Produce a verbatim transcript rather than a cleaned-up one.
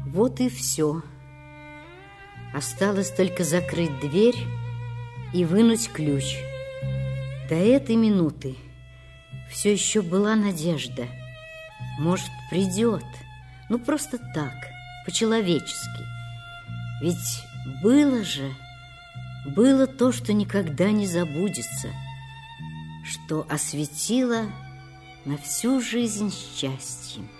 Вот и все. Осталось только закрыть дверь и вынуть ключ. До этой минуты все еще была надежда. Может, придет. Ну, просто так, по-человечески. Ведь было же, было то, что никогда не забудется, что осветило на всю жизнь счастьем.